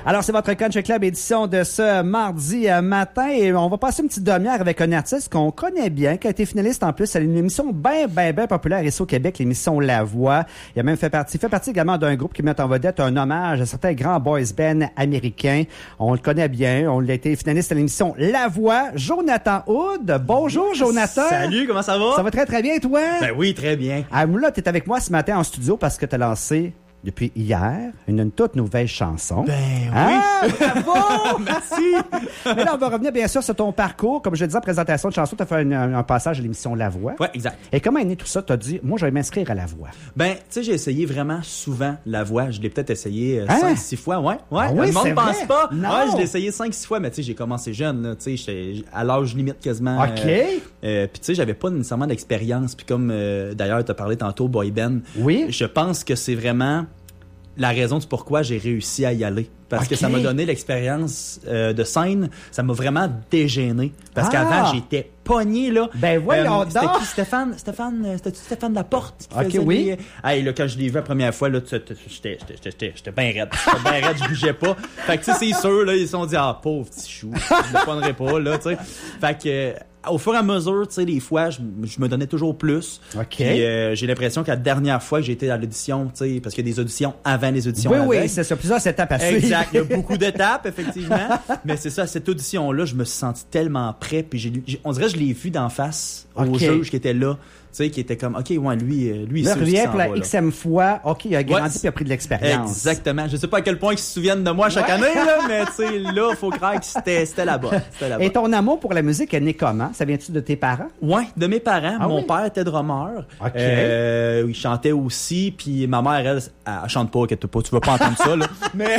Alors, c'est votre Country Club édition de ce mardi matin et on va passer une petite demi-heure avec un artiste qu'on connaît bien, qui a été finaliste en plus à une émission bien populaire ici au Québec, l'émission La Voix. Il a même fait partie également d'un groupe qui met en vedette un hommage à certains grands boys band américains. On le connaît bien, on a été finaliste à l'émission La Voix. Jonathan Hood. Bonjour, Jonathan. Salut, comment ça va? Ça va très, très bien, toi? Ben oui, très bien. Ah, là, t'es avec moi ce matin en studio parce que t'as lancé depuis hier, une toute nouvelle chanson. Ben oui. Ah, bravo! Merci! Mais là, on va revenir bien sûr sur ton parcours. Comme je le disais en présentation de chanson, tu as fait un passage à l'émission La Voix. Ouais, exact. Et comment est né tout ça? Tu as dit, moi, je vais m'inscrire à La Voix. Ben, tu sais, j'ai essayé vraiment souvent La Voix. Je l'ai peut-être essayé Hein? 5-6 fois. Ouais. Ah oui, le monde c'est pense vrai? pas. Non. Ouais, je l'ai essayé 5-6 fois, mais tu sais, j'ai commencé jeune, là. Tu sais, j'étais à l'âge limite quasiment. OK. Puis tu sais, j'avais pas nécessairement d'expérience. Puis comme, d'ailleurs, tu as parlé tantôt, boy band. Oui. Je pense que c'est vraiment la raison du pourquoi j'ai réussi à y aller. Parce que OK. ça m'a donné l'expérience de scène. Ça m'a vraiment dégêné. Parce Ah! qu'avant, j'étais pogné, là. Ben voyons C'était donc! qui? C'était Stéphane Laporte qui OK, faisait oui. Hey, là, quand je l'ai vu la première fois, là, j'étais bien raide. J'étais bien raide, je bougeais pas. Fait que, tu sais, c'est sûr, là, ils se sont dit, ah, pauvre petit chou, je ne prendrai pas, là, tu sais. Fait que, au fur et à mesure, tu sais, des fois, je me donnais toujours plus. OK. Puis, j'ai l'impression que la dernière fois que j'ai été à l'audition, tu sais, parce qu'il y a des auditions avant les auditions. Oui, avec. c'est ça. Plusieurs étapes à suivre. Exact. Il y a beaucoup d'étapes, effectivement. Mais c'est ça, cette audition-là, je me suis senti tellement prêt. Puis on dirait que je l'ai vu d'en face au OK. juge qui était là. Tu sais, qui était comme, OK, ouais, lui, Là, il sait où il revient s'en pour la va, là. xème fois. OK, il a grandi Ouais, puis il a pris de l'expérience. Exactement. Je sais pas à quel point ils se souviennent de moi chaque Ouais. année, là, mais tu sais, là, faut croire que c'était là-bas. C'était là-bas. Et ton amour pour la musique est né comment? Ça vient-tu de tes parents? Ouais, de mes parents. Ah Mon oui? père était drummer. OK. Il chantait aussi. Puis ma mère, elle chante pas, inquiète pas. Tu vas pas entendre ça, là. Mais...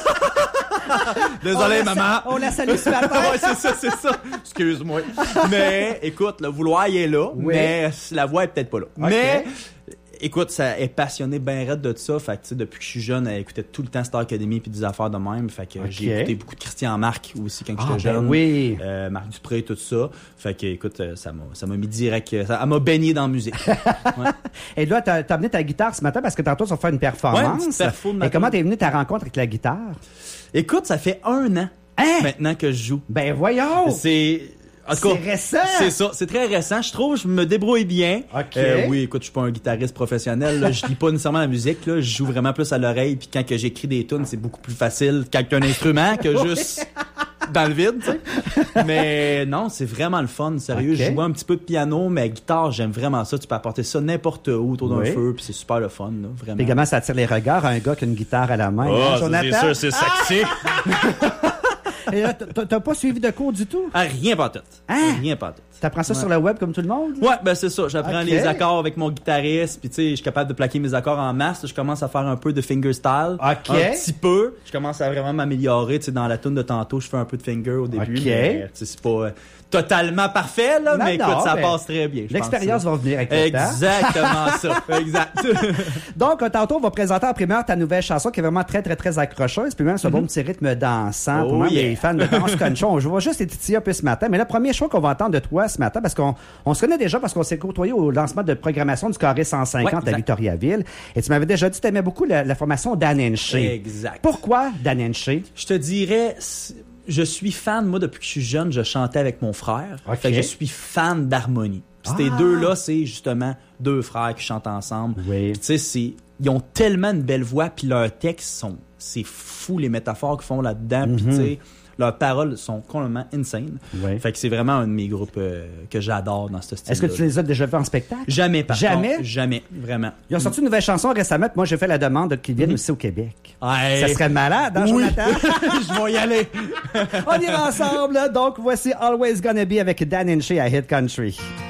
Désolé, maman. On la salue ce matin. Ouais, c'est ça. Excuse-moi. Mais, écoute, le vouloir, il est là. Oui. Mais la voix est peut-être pas là. Mais, écoute, ça est passionné ben raide de ça. Fait que, tu sais, depuis que je suis jeune, elle écoutait tout le temps Star Academy puis des affaires de même. Fait que j'ai écouté beaucoup de Christian Marc aussi quand j'étais jeune. Ben oui. Marc Dupré, tout ça. Fait que, écoute, ça m'a mis direct, elle m'a baigné dans la musique. Ouais. Et là, t'as amené ta guitare ce matin parce que tantôt, tu vas faire une Ouais, performance. une petite perfo de Et matin. comment t'es venu ta rencontre avec la guitare? Écoute, ça fait 1 an Hein? maintenant que je joue. Ben voyons! C'est... En tout cas, C'est récent! C'est ça, c'est très récent. Je trouve, je me débrouille bien. OK. Oui, écoute, je suis pas un guitariste professionnel. Là. Je lis pas nécessairement la musique. Là. Je joue vraiment plus à l'oreille. Puis quand que j'écris des tunes, c'est beaucoup plus facile qu'avec un instrument que juste dans le vide. Tu sais. Mais non, c'est vraiment le fun. Sérieux, OK. je joue un petit peu de piano, mais guitare, j'aime vraiment ça. Tu peux apporter ça n'importe où autour d'un Oui. feu. Puis c'est super le fun, là, vraiment. Puis également, ça attire les regards à un gars qui a une guitare à la main. Oh, hein, ça, Jonathan? c'est sûr, c'est sexy. Et là, t'as pas suivi de cours du tout? Ah, rien pas tout. Hein? Rien pas tout. T'apprends ça sur le web comme tout le monde? Ouais, ben c'est ça. J'apprends OK. les accords avec mon guitariste, puis tu sais, je suis capable de plaquer mes accords en masse. Je commence à faire un peu de fingerstyle, OK. un petit peu. Je commence à vraiment m'améliorer. Tu sais, dans la tune de tantôt, je fais un peu de finger au début, OK. mais tu sais, c'est pas totalement parfait là, Non, mais écoute, non, ça mais passe très bien. je L'expérience pense, va venir avec le temps. Exactement ça. Exact. Donc, tantôt, on va présenter en primeur ta nouvelle chanson qui est vraiment très, très, très accrocheuse. Puis même, ce bon petit rythme dansant. Oh Pour même yeah. les fans de danse country. Je vais juste les titiller un peu ce matin. Mais le premier choix qu'on va entendre de toi ce matin, parce qu'on se connaît déjà, parce qu'on s'est côtoyé au lancement de programmation du Carré 150 Ouais, à exact. Victoriaville. Et tu m'avais déjà dit que tu aimais beaucoup la formation Dan Henshey. Exact. Pourquoi Dan Henshey? Je te dirais, je suis fan, moi, depuis que je suis jeune, je chantais avec mon frère. OK. Fait que je suis fan d'harmonie. Puis ces deux-là, c'est justement deux frères qui chantent ensemble. Oui. Puis tu sais, ils ont tellement une belle voix, puis leurs textes c'est fou, les métaphores qu'ils font là-dedans. Puis tu sais, leurs paroles sont complètement insane. Oui. Fait que c'est vraiment un de mes groupes que j'adore dans ce style. Est-ce que tu les as déjà vus en spectacle? Jamais, par Jamais? contre. Jamais, vraiment. Ils ont sorti une nouvelle chanson récemment, puis moi, j'ai fait la demande qu'ils viennent aussi au Québec. Ouais. Ça serait malade, hein, Oui. Jonathan? Je vais y aller. On ira ensemble. Donc, voici Always Gonna Be avec Dan Henshey à Hit Country.